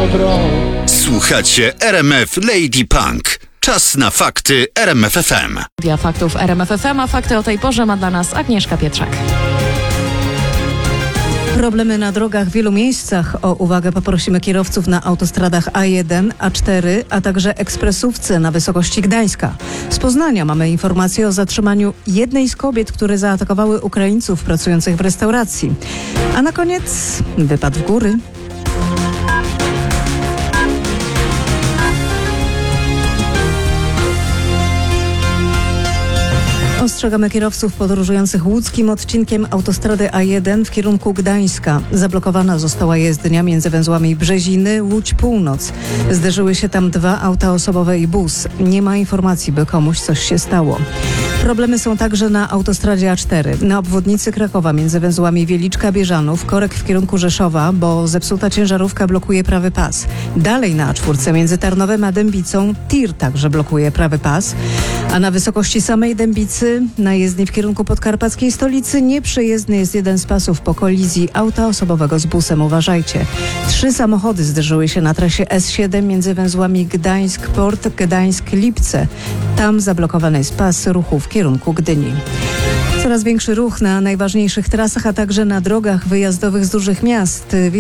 dróg. Słuchacie RMF Lady Punk. Czas na fakty RMF FM. Dia faktów RMF FM, a fakty o tej porze ma dla nas Agnieszka Pietrzak. Problemy na drogach w wielu miejscach. O uwagę poprosimy kierowców na autostradach A1, A4, a także ekspresówce na wysokości Gdańska. Z Poznania mamy informację o zatrzymaniu jednej z kobiet, które zaatakowały Ukraińców pracujących w restauracji. A na koniec wypad w góry. Ostrzegamy kierowców podróżujących łódzkim odcinkiem autostrady A1 w kierunku Gdańska. Zablokowana została jezdnia między węzłami Brzeziny, Łódź Północ. Zderzyły się tam 2 auta osobowe i bus. Nie ma informacji, by komuś coś się stało. Problemy są także na autostradzie A4. Na obwodnicy Krakowa między węzłami Wieliczka-Bieżanów, korek w kierunku Rzeszowa, bo zepsuta ciężarówka blokuje prawy pas. Dalej na A4 między Tarnowem a Dębicą tir także blokuje prawy pas. A na wysokości samej Dębicy na jezdni w kierunku podkarpackiej stolicy nieprzejezdny jest jeden z pasów po kolizji auta osobowego z busem. Uważajcie. 3 samochody zderzyły się na trasie S7 między węzłami Gdańsk-Port, Gdańsk-Lipce. Tam zablokowany jest pas ruchu w kierunku Gdyni. Coraz większy ruch na najważniejszych trasach, a także na drogach wyjazdowych z dużych miast.